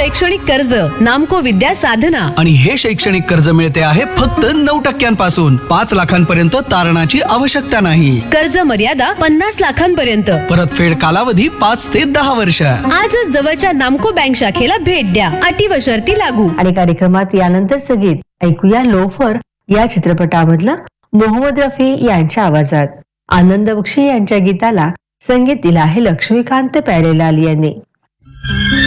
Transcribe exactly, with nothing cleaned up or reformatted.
शैक्षणिक कर्ज नामको विद्या साधना. आणि हे शैक्षणिक कर्ज मिळते आहे फक्त नऊ टक्क्यांपासून. पाच लाखांपर्यंत तारणाची आवश्यकता नाही. कर्ज मर्यादा पन्नास लाखांपर्यंत. परतफेड कालावधी पाच ते दहा वर्ष. आजच जवळच्या नामको बँक शाखेला भेट द्या. अटी व शर्ती लागू. आणि कार्यक्रमात यानंतर सगळीत ऐकूया लोफर या चित्रपटामधलं मोहम्मद रफी यांच्या आवाजात. आनंद बक्षी यांच्या गीताला संगीत दिलं आहे लक्ष्मीकांत प्यारेलाल यांनी.